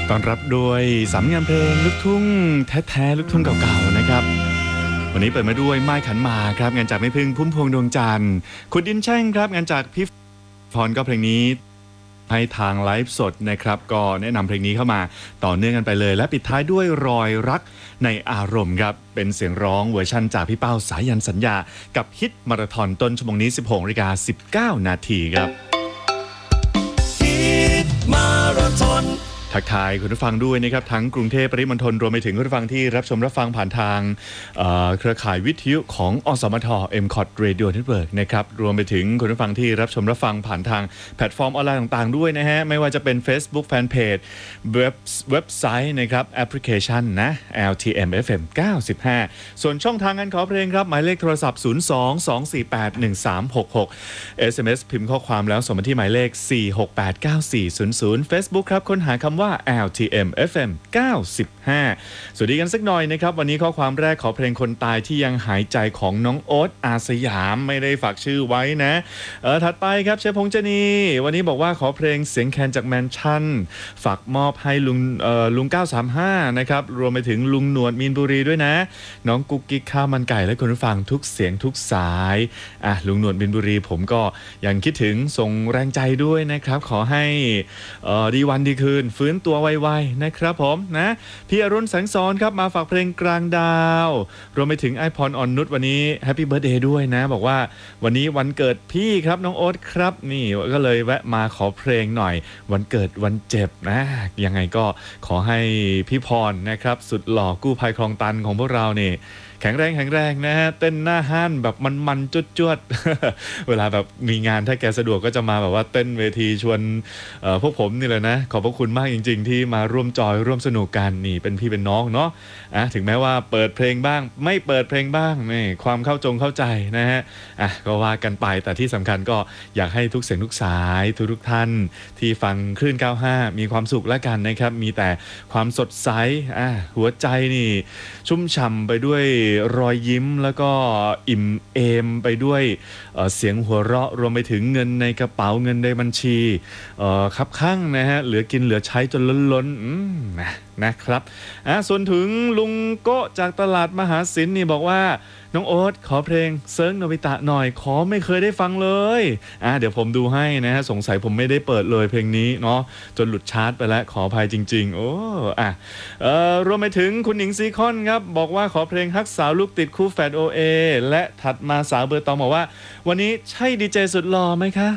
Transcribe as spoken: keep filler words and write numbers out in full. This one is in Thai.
ต้อนรับด้วยสามงานเพลงลูกทุ่งแท้ๆลูกทุ่งเก่าๆนะครับวันนี้เปิดมาด้วยไม้ขันหมากครับงานจากแม่พึ่งพุ่มพวงดวงจันทร์ขุดดินแช่งครับงานจากพี่พรก็เพลงนี้ให้ทางไลฟ์สดนะครับก็แนะนำเพลงนี้เข้ามาต่อเนื่องกันไปเลยและปิดท้ายด้วยรอยรักในอารมณ์ครับเป็นเสียงร้องเวอร์ชันจากพี่เป้าสายันสัญญากับฮิตมาราธอนต้นชั่วโมงนี้ สิบหกนาฬิกาสิบเก้านาทีครับฮิตมาราธอนทักทายคุณผู้ฟังด้วยนะครับทั้งกรุงเทพปริมณฑลรวมไปถึงคุณผู้ฟังที่รับชมรับฟังผ่านทาง เ, เครือข่ายวิทยุของอสมท เอ็ม คอท Radio Network นะครับรวมไปถึงคุณผู้ฟังที่รับชมรับฟังผ่านทางแพลตฟอร์มออนไลน์ต่างๆด้วยนะฮะไม่ว่าจะเป็น Facebook Fanpage เว็บเว็บไซต์นะครับแอปพลิเคชันนะ แอล ที เอ็ม เอฟ เอ็ม เก้าสิบห้าส่วนช่องทางการขอเพลงครับหมายเลขโทรศัพท์ศูนย์ สอง สอง สี่ แปด หนึ่ง สาม หก หก เอส เอ็ม เอส พิมพ์ข้อความแล้วส่งมาที่หมายเลขสี่ หก แปด เก้า สี่ ศูนย์ ศูนย์ Facebook ครับค้นหาคำว่า แอล ที เอ็ม เอฟ เอ็ม เก้าสิบห้าสวัสดีกันสักหน่อยนะครับวันนี้ข้อความแรกขอเพลงคนตายที่ยังหายใจของน้องโอ๊ตอาสยามไม่ได้ฝากชื่อไว้นะเออถัดไปครับเชฟพงษ์เจนีวันนี้บอกว่าขอเพลงเสียงแคนจากแมนชั่นฝากมอบให้ลุงเอ่อลุงเก้าสามห้านะครับรวมไปถึงลุงหนวดมีนบุรีด้วยนะน้องกุ๊กกิ๊กข้าวมันไก่และคุณผู้ฟังทุกเสียงทุกสายอ่ะลุงหนวดมีนบุรีผมก็ยังคิดถึงส่งแรงใจด้วยนะครับขอให้เอ่อดีวันดีคืนฟื้นตัวไวๆนะครับผมนะพี่อรุณแสงสอนครับมาฝากเพลงกลางดาวรวมไปถึงไอพรอ่อนนุชวันนี้แฮปปี้เบิร์ธเดย์ด้วยนะบอกว่าวันนี้วันเกิดพี่ครับน้องโอ๊ตครับนี่ก็เลยแวะมาขอเพลงหน่อยวันเกิดวันเจ็บนะยังไงก็ขอให้พี่พรนะครับสุดหล่อกู้ภัยคลองตันของพวกเราเนี่ยแข็งแรงแข็งแรงนะฮะเต้นหน้าห้านแบบมันๆจวดๆ เวลาแบบมีงานถ้าแกสะดวกก็จะมาแบบว่าเต้นเวทีชวนพวกผมนี่เลยนะขอบพระคุณมากจริงๆที่มาร่วมจอยร่วมสนุกกันนี่เป็นพี่เป็นน้องเนาะอ่ะถึงแม้ว่าเปิดเพลงบ้างไม่เปิดเพลงบ้างนี่ความเข้าจงเข้าใจนะฮะอ่ะก็ว่ากันไปแต่ที่สำคัญก็อยากให้ทุกเสียงทุกสายทุกทุกท่านที่ฟังคลื่นเก้าสิบห้ามีความสุขแล้วกันนะครับมีแต่ความสดใสอ่ะหัวใจนี่ชุ่มฉ่ำไปด้วยรอยยิ้มแล้วก็อิ่มเอมไปด้วย เอ่อ เสียงหัวเราะรวมไปถึงเงินในกระเป๋าเงินในบัญชีคับข้างนะฮะเหลือกินเหลือใช้จนล้นๆนะนะครับอ่ะส่วนถึงลุงโกะจากตลาดมหาศิลป์นี่บอกว่าน้องโอ๊ตขอเพลงเซิร์งโนบิตะหน่อยขอไม่เคยได้ฟังเลยอ่ะเดี๋ยวผมดูให้นะฮะสงสัยผมไม่ได้เปิดเลยเพลงนี้เนาะจนหลุดชาร์ตไปแล้วขออภัยจริงๆโอ้อ่ะเอ่อรวมไปถึงคุณหญิงซีคอนครับบอกว่าขอเพลงฮักสาวลูกติดคู่แฝดโอเอและถัดมาสาวเบอร์ตองบอกว่าวันนี้ใช่ดีเจสุดหล่อไหมคะ